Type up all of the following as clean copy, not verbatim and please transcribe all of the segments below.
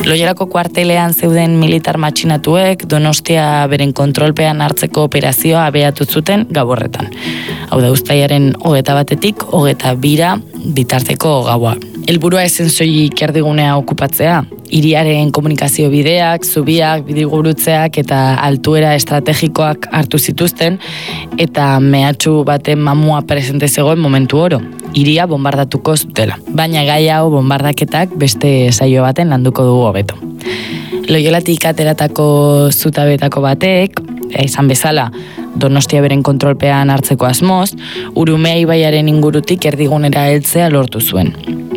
Loiolako kuartelean zeuden militar matxinatuek Donostia beren kontrolpean hartzeko operazioa abiatu zuten Gaborretan. Hau da, uztailaren 21-tik 22 bitarteko gaua. Helburua ezen soilik erdigunea okupatzea, hiriaren komunikazio bideak, zubiak, bidigurutzeak eta altuera estrategikoak hartu zituzten eta mehatxu baten mamua presente zegoen momentu oro. Hiria bombardatuko zutela. Baina gai hau bombardaketak beste saio baten landuko dugu hobeto. Loiolatik ateratako zutabetako batek, izan bezala, Donostia beren kontrolpean hartzeko asmoz, Urumea ibaiaren ingurutik erdigunera heltzea lortu zuen.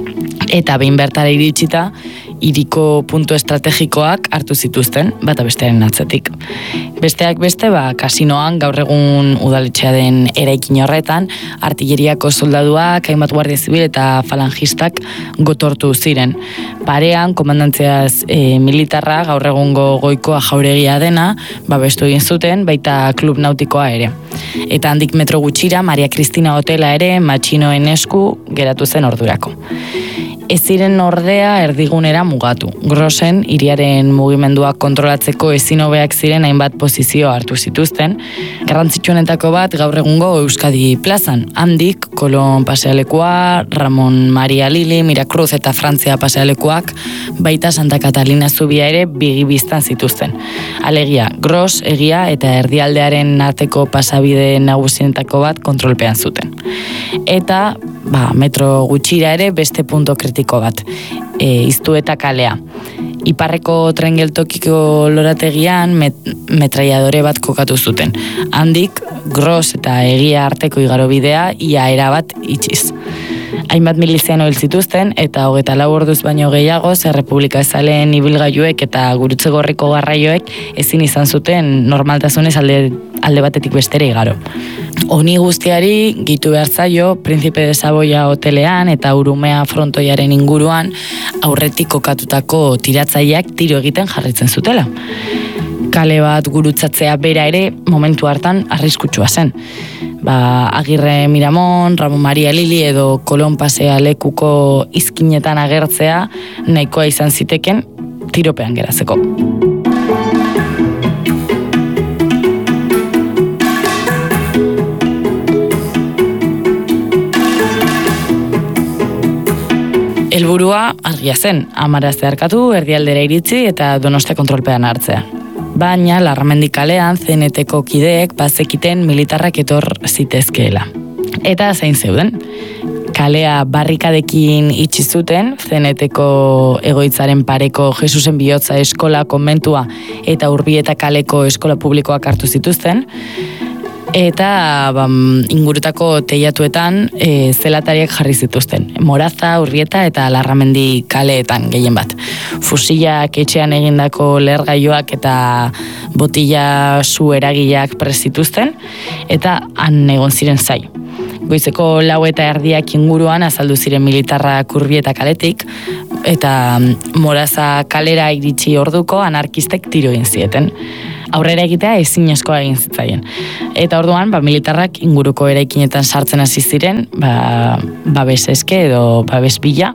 Eta behin bertara iritsita, hiriko puntu estrategikoak hartu zituzten, bata bestearen atzetik. Besteak beste, kasinoan gaur egun udaletxea den eraikin horretan, artilleriako soldaduak, hainbat guardia zibil eta falangistak gotortu ziren. Parean, komandantziaz militarra, gaur egungo goikoa jauregia dena, babestu egin zuten, baita klub nautikoa ere. Eta handik metro gutxira, Maria Cristina hotela ere, matxinoen esku geratu zen ordurako. Ez ziren ordea erdigunera mugatu. Grosen, hiriaren mugimenduak kontrolatzeko ezin hobeak ziren hainbat posizio hartu zituzten. Garrantzitsuenetako bat gaur egungo Euskadi plazan. Handik, Kolon pasealekua, Ramon Maria Lili, Miracruz eta Frantzia pasealekuak, baita Santa Catalina zubia ere bigibiztan zituzten. Alegia, Gros, Egia eta erdialdearen arteko pasabide nagusienetako bat kontrolpean zuten. Eta, metro gutxira ere beste punto kritiko bat, Iztueta kalea. Iparreko tren geltokiko lorategian metraiadore bat kokatu zuten. Handik, Gros eta Egia arteko igarobidea ia erabat itxiz. Hainbat miliziano hil zituzten eta 24 orduz baino gehiago Errepublika Ezaleen ibilgailuek eta Gurutze Gorriko garraioek ezin izan zuten normaltasunez alde batetik bestera igaro. Honi guztiari gitu behar zaio Príncipe de Saboya hotelean eta Urumea frontoiaren inguruan aurretik kokatutako tiratzaileak tiro egiten jarraitzen zutela. Kale bat gurutzatzea bera ere momentu hartan arriskutsua zen. Agirre Miramon, Ramon Maria Lili edo Kolon pasealekuko izkinetan agertzea nahikoa izan ziteken tiropean geratzeko. Helburua argia zen, 10 zeharkatu, erdialdera iritsi eta Donostia kontrolpean hartzea. Baina Larramendi kalean CNT-ko kideek bazekiten militarrak etor zitezkeela. Eta zein zeuden. Kalea barrikadekin itxi zuten, CNT-ko egoitzaren pareko Jesusen Bihotza eskola konbentua eta Urbieta kaleko eskola publikoak hartu zituzten. Eta ingurutako teilatuetan zelatariak jarri zituzten. Moraza, Urbieta eta Larramendi kaleetan gehien bat. Fusilak etxean egindako lehergailuak eta botila su eragileak prest zituzten eta han egon ziren zai. Goizeko 4:00 inguruan azaldu ziren militarrak Urbieta kaletik eta Moraza kalera iritsi orduko anarkistek tiro egin zieten. Aurrera egitea ezinezkoa egin zitzaien. Eta orduan, militarrak inguruko eraikinetan sartzen hasi ziren, babes eske edo babes bila,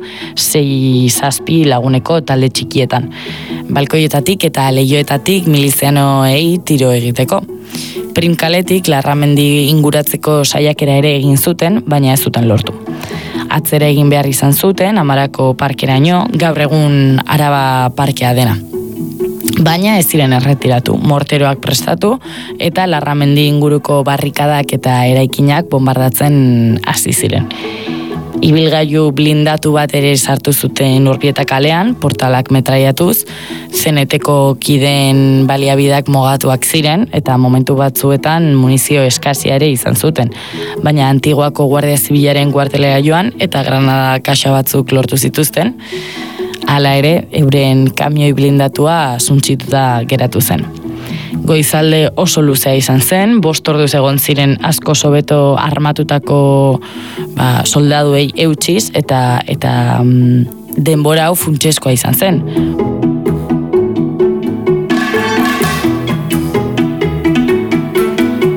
6-7 laguneko talde txikietan. Balkoietatik eta leihoetatik milizianoei tiro egiteko. Prim kaletik Larramendi inguratzeko saiakera ere egin zuten, baina ez zuten lortu. Atzera egin behar izan zuten, Amarako parkeraino, gaur egun Araba parkea dena. Baina ez ziren erretiratu, morteroak prestatu eta Larramendi inguruko barrikadak eta eraikinak bombardatzen hasi ziren. Ibilgailu blindatu bat ere sartu zuten Urbieta kalean, portalak metraiatuz, CNT-ko kideen baliabideak mogatuak ziren eta momentu batzuetan munizio eskasia ere izan zuten. Baina Antiguako Guardia Zibilaren kuartelera joan eta granada kaxa batzuk lortu zituzten. Hala ere, euren kamioi blindatua suntsituta geratu zen. Goizalde oso luzea izan zen, 5 orduz egon ziren asko hobeto armatutako soldaduei eutsiz eta denbora hau funtsezkoa izan zen.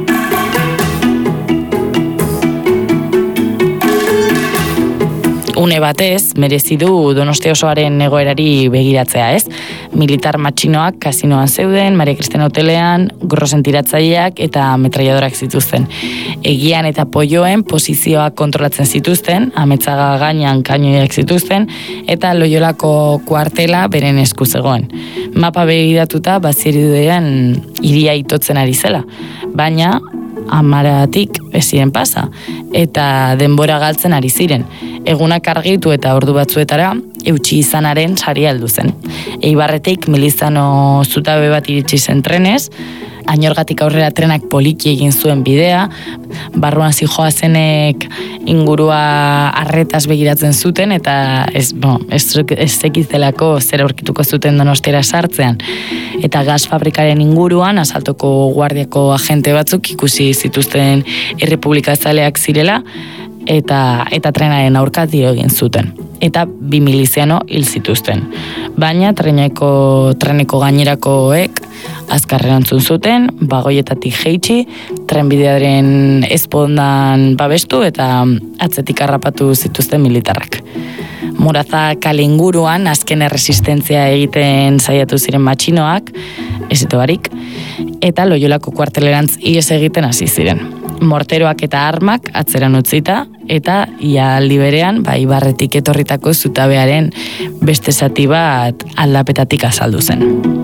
une une batez, merezi du Donostia osoaren egoerari begiratzea, ez? Militar matxinoak kasinoan zeuden, Maria Cristina hotelean, Grossen tiratzaileak eta metraiadorak zituzten. Egian eta Polloen posizioak kontrolatzen zituzten, Ametzaga gainean kainoiak zituzten, eta Loiolako kuartela beren esku zegoen. Mapa begiratuta bazirudien hiria itotzen ari zela, baina amaratik ezien pasa, eta denbora galtzen ari ziren. Egunak argitu eta ordu batzuetara, eutsi izanaren saria heldu zen. Eibarretik Milizano zutabe bat iritsi zen trenez, Añorgatik aurrera trenak poliki egin zuen bidea, barruan zijoazenek ingurua arretaz begiratzen zuten, eta ez zekizelako zer aurkituko zuten Donostiara sartzean. Eta gas fabrikaren inguruan, asaltoko guardiako agente batzuk ikusi zituzten errepublikazaleak zirela, eta trenaren aurka tiro egin zuten. Eta 2 miliziano hil zituzten. Baina treneko gainerakoek azkar erantzun zuten, bagoietatik jeitsi, trenbidearen ezpondan babestu eta atzetik harrapatu zituzten militarrak. Muraza kale inguruan azken erresistentzia egiten saiatu ziren matxinoak, ezito barik, eta Loiolako kuartelerantz ihes egiten hasi ziren. Morteroak eta armak atzeran utzita, eta ia aldi berean, Ibarretik etorritako zutabearen beste zati bat aldapetatik azaldu zen.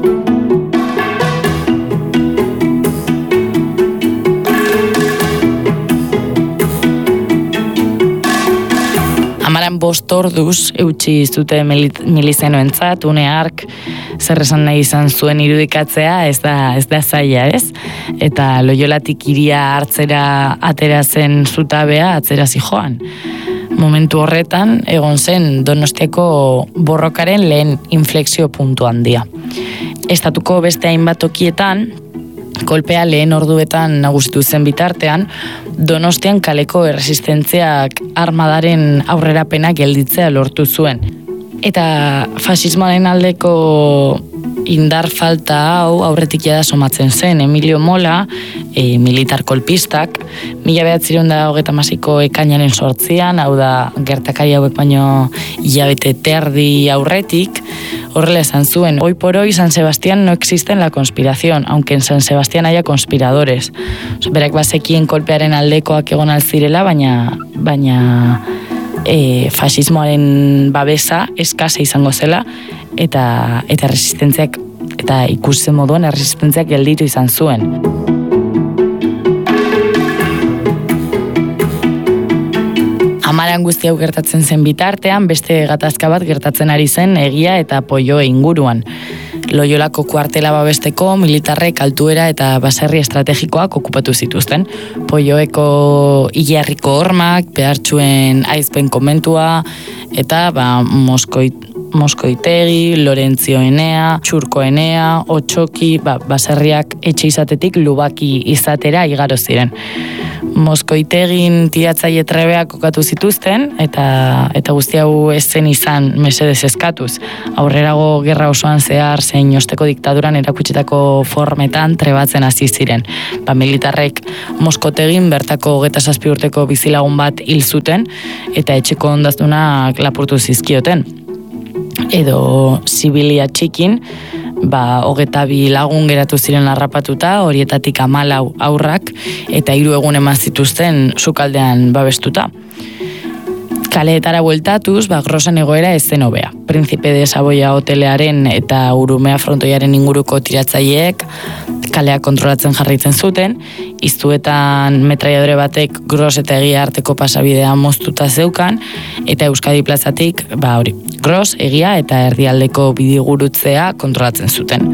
Amaran 5 orduz eutsi zute milizenoentzat, une hark zer esan nahi izan zuen irudikatzea, ez da zaila, ez? Eta Loiolatik hiria hartzera atera zen zutabea atzera zijoan. Momentu horretan egon zen Donostiako borrokaren lehen inflexio puntu handia. Estatuko beste hainbat tokietan, kolpea lehen orduetan nagusitu zen bitartean, Donostian kaleko erresistentziak armadaren aurrerapena gelditzea lortu zuen. Eta fasismoaren aldeko indar falta hau aurretik jada somatzen zen. Emilio Mola, militar kolpistak, 1936ko ekainaren 8an, hau da gertakari hauek baino hilabete terdi aurretik, horrela esan zuen: hoy por hoy San Sebastián no existe en la conspiración, aunque en San Sebastián haya conspiradores. Berak bazekien kolpearen aldekoak egon alzirela, baina fasismoaren babesa eskasa izango zela, eta resistentziak, eta ikusten moduan resistentziak gelditu izan zuen. Amaran guzti hau gertatzen zen bitartean, beste gatazka bat gertatzen ari zen Egia eta Polloe inguruan. Loiolako kuartela babesteko militarrek altuera eta baserri estrategikoak okupatu zituzten. Polloeko hilarriko hormak, behartxuen aizpen komentua, eta Moskoitegi, Lorentzio Enea, Txurko Enea, Otxoki, baserriak etxe izatetik Lubaki izatera igaro ziren. Moskoitegin tiratzaile trebeak kokatu zituzten, eta guzti hau ez zen izan mesedez eskatuz. Aurrerago gerra osoan zehar zein osteko diktaduran erakutsitako formetan trebatzen hasi ziren. Militarrek Moskotegin bertako 27 urteko bizilagun bat hil zuten, eta etxeko ondazdunak lapurtu zizkioten. Edo zibilia txikin, 22 lagun geratu ziren harrapatuta, horietatik 14 aurrak, eta 3 egun eman zituzten sukaldean babestuta. Kaleetara bueltatuz, Grossen egoera ez zen hobea. Príncipe de Saboya hotelearen eta Urumea frontoiaren inguruko tiratzaileek kalea kontrolatzen jarraitzen zuten, iztuetan metraiadore batek Gros eta Egia arteko pasabidea moztuta zeukan, eta Euskadi plazatik, Gros, Egia eta erdialdeko bidigurutzea kontrolatzen zuten.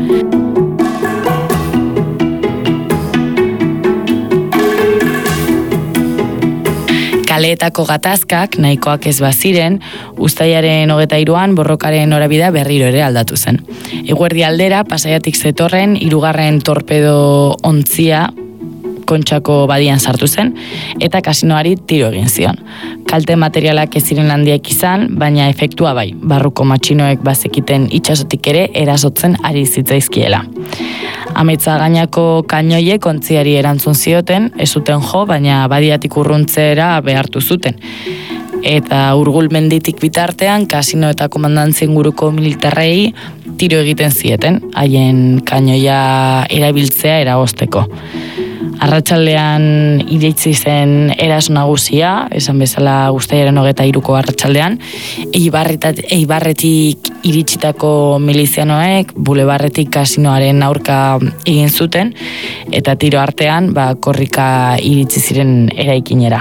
Kaleetako gatazkak nahikoak ez baziren, uztailaren 23an borrokaren norabidea berriro ere aldatu zen. Eguerdi aldera, Pasaiatik zetorren 3. torpedo ontzia Kontxako badian sartu zen, eta kasinoari tiro egin zion. Kalte materialak ez ziren handiak izan, baina efektua bai, barruko matxinoek bazekiten itsasotik ere erasotzen ari zitzaizkiela. Ametzaganako kainoiek ontziari erantzun zioten, ez zuten jo, baina badiatik urruntzera behartu zuten. eta Urgul menditik bitartean kasino eta komandantzia inguruko militarrei tiro egiten zieten, haien kainoia erabiltzea eragozteko. Arratsaldean iritsi zen eraso nagusia, esan bezala uztailaren 23ko arratsaldean, Eibarretik iritsitako milizianoek bulebarretik kasinoaren aurka egin zuten, eta tiro artean korrika iritsi ziren eraikinera.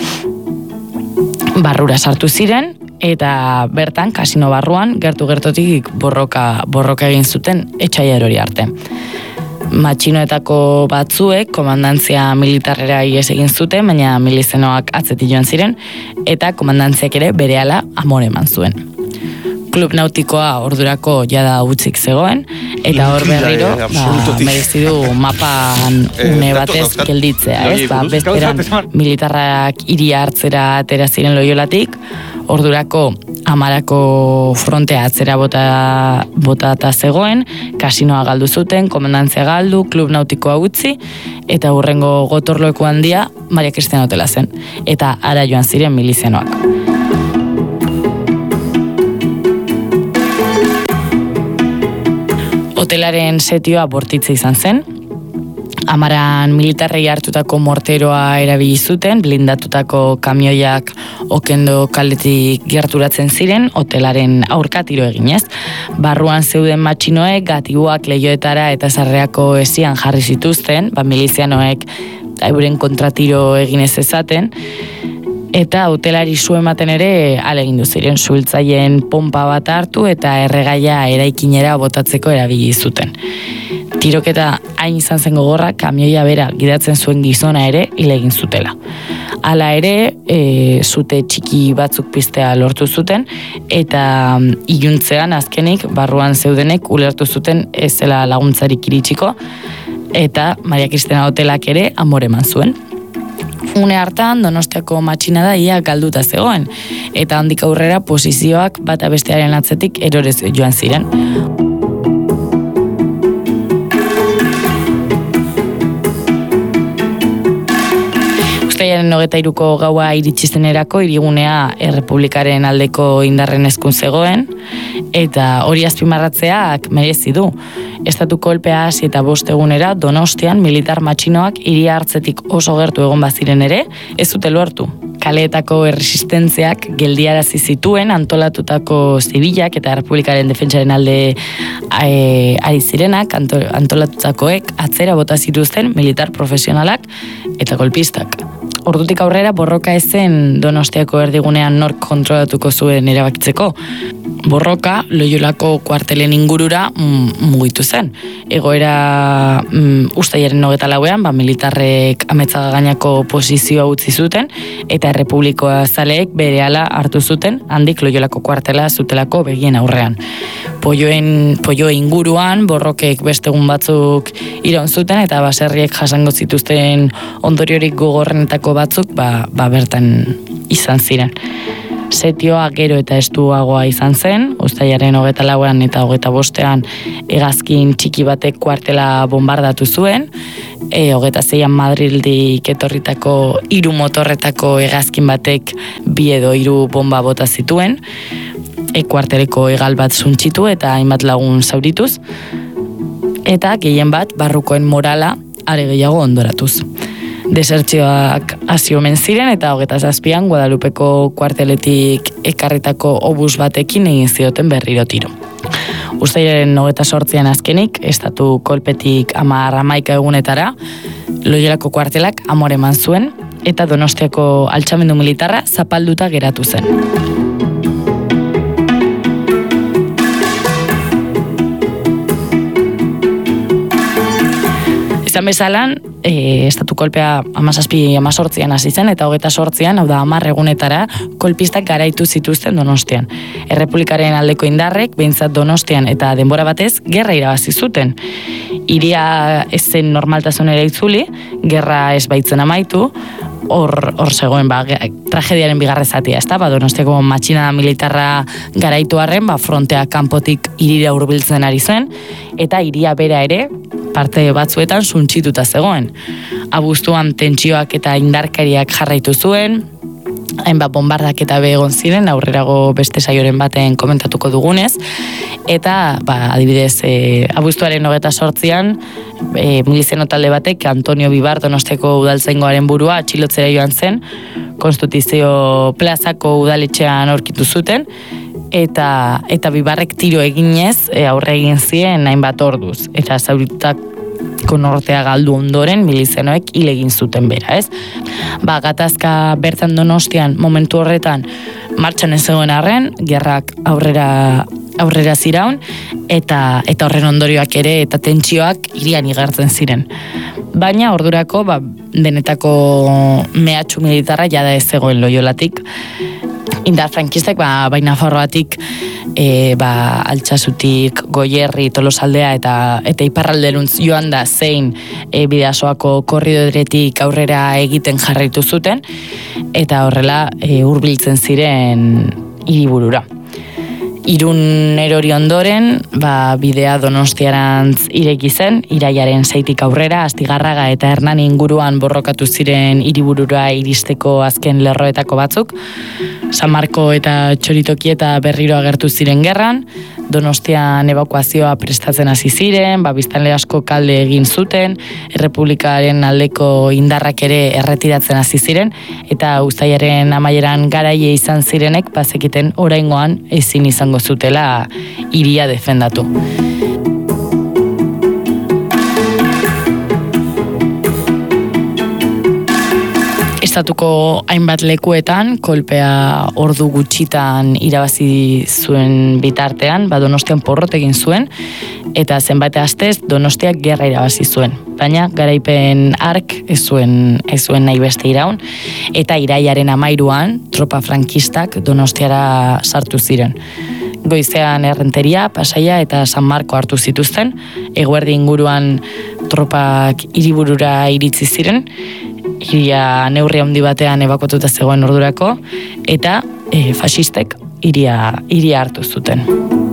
Barrura sartu ziren, eta bertan, kasino barruan, gertu-gertotik borroka egin zuten etxaia erori arte. Matxinoetako batzuek komandantzia militarrera ihes egin zuten, baina milizenoak atzetik joan ziren, eta komandantziak ere berehala amore eman zuen. Klub nautikoa ordurako jada utzik zegoen, eta hor berriro merezi du mapan une batez gelditzea, ez? Bezperan militarrak hiria hartzera atera ziren Loiolatik, ordurako Amarako frontea atzera botata zegoen, kasinoa galdu zuten, komandantzia galdu, klub nautikoa utzi, eta hurrengo gotorleku handia Maria Cristina hotela zen, eta ara joan ziren milizianoak. Hotelaren setioa bortitza izan zen, Amaran militarrei hartutako morteroa erabili zuten, blindatutako kamioiak okendo kaletik gerturatzen ziren, hotelaren aurka tiro eginez. Barruan zeuden matxinoek, gatibuak leihoetara eta sarreako esian jarri zituzten, milizianoek euren kontratiro eginez ezaten, eta hotelari su ematen ere alegindu ziren, suhiltzaileen pompa bat hartu eta erregaia eraikinera botatzeko erabili zuten. Tiroketa hain izan zen gogorra, kamioia bera gidatzen zuen gizona ere hil egin zutela. Hala ere, zute txiki batzuk piztea lortu zuten, eta iluntzean azkenik barruan zeudenek ulertu zuten ez zela laguntzarik iritsiko, eta Maria Cristina hotelak ere amore eman zuen. Une hartan Donostiako matxinada ia galduta zegoen, eta handik aurrera posizioak bata bestearen atzetik erorez joan ziren. Uztailaren 23ko gaua iritsistenerako hirigunea Errepublikaren aldeko indarren eskun zegoen, eta hori azpimarratzeak merezi du. Estatu kolpea hasi eta 5 egunera Donostian militar matxinoak hiria hartzetik oso gertu egon baziren ere, ez zute lortu. Kaleetako erresistentziak geldiarazi zituen antolatutako zibilak eta Errepublikaren defentsaren alde ari zirenak, antolatutakoek atzera bota zituzten militar profesionalak eta golpistak. Ordutik aurrera borroka ezen Donostiako erdigunean nork kontrolatuko zuen erabakitzeko. Borroka Loiolako kuartelen ingurura mugitu zen. Egoera uztailaren 24ean, militarrek Ametzaga gainako posizioa utzi zuten, eta Errepublikoa zaleek berehala hartu zuten, handik Loiolako kuartela zutelako begien aurrean. Poio inguruan, borrokek beste egun batzuk iraun zuten, eta baserriek jasango zituzten ondoriorik gogorrenetako batzuk bertan izan ziren. Setioa gero eta estuagoa izan zen, uztailaren 24ean eta 25ean hegazkin txiki batek kuartela bombardatu zuen, 26ean Madrildik etorritako 3 motorretako hegazkin batek 2 edo 3 bomba bota zituen, kuarteleko hegal bat suntsitu eta hainbat lagun zaurituz, eta gehien bat barrukoen morala are gehiago ondoratuz. Desertzioak hasi omen ziren eta 27ean Guadalupeko kuarteletik ekarritako obus batekin egin zioten berriro tiro. Uztailaren 28ean azkenik, estatu kolpetik 11 egunetara, Loiolako kuartelak amore eman zuen, eta Donostiako altxamendu militarra zapalduta geratu zen. Izan bezalan, estatu kolpea 17-18an hasi zen, eta 28an, hau da 10 egunetara, kolpistak garaitu zituzten Donostian. Errepublikaren aldeko indarrek, behintzat Donostian eta denbora batez, gerra irabazi zuten. Hiria ez zen normaltasunera itzuli, gerra ez baitzen amaitu, hor zegoen tragediaren bigarren zatia, ezta? Donostiako matxinada militarra garaitu arren, frontea kanpotik hirira hurbiltzen ari zen, eta hiria bera ere, parte batzuetan suntsituta zegoen. Abuztuan tentsioak eta indarkariak jarraitu zuen, hainbat bombardak eta egon ziren, aurrerago beste saioren baten komentatuko dugunez, eta adibidez, abuztuaren 28an, miliziano talde batek Antonio Bibar Donostiako udaltzaingoaren burua atxilotzera joan zen, Konstituzio plazako udaletxean aurkitu zuten, eta Bibarrek tiro eginez aurre egin zien hainbat orduz, eta zauritutako nortea galdu ondoren milizianoek hil egin zuten bera, ez? Gatazka bertan Donostian momentu horretan martxan ez zegoen arren, gerrak aurrera ziraun, eta horren ondorioak ere eta tentsioak hirian igartzen ziren. Baina ordurako denetako mehatxu militarra jada ez zegoen Loiolatik. Indar frankistek, bai Nafarroatik, Altsasutik, Goierri, Tolosaldea eta iparralderuntz joan da zein Bidasoako korridoretik aurrera egiten jarraitu zuten, eta horrela hurbiltzen ziren hiriburura. Irun erori ondoren, bidea Donostiarantz ireki zen, iraiaren 6tik aurrera, Astigarraga eta Hernani inguruan borrokatu ziren hiriburura iristeko azken lerroetako batzuk. San Marko eta Txoritoki eta berriro agertu ziren gerran, Donostian ebakuazioa prestatzen hasi ziren, biztanle asko kalde egin zuten, Errepublikaren aldeko indarrak ere erretiratzen hasi ziren, eta uztailaren amaieran garaile izan zirenek bazekiten oraingoan ezin izango zutela hiria defendatu. Estatuko hainbat lekuetan, kolpea ordu gutxitan irabazi zuen bitartean, Donostian porrot egin zuen, eta zenbait astez Donostiak gerra irabazi zuen. Baina garaipen hark ez zuen nahi beste iraun, eta irailaren 13an tropa frankistak Donostiara sartu ziren. Goizean Errenteria, Pasaia eta San Marko hartu zituzten, eguerdi inguruan tropak hiriburura iritsi ziren, hiria neurri handi batean ebakuatuta zegoen ordurako, eta faxistek hiria hartu zuten.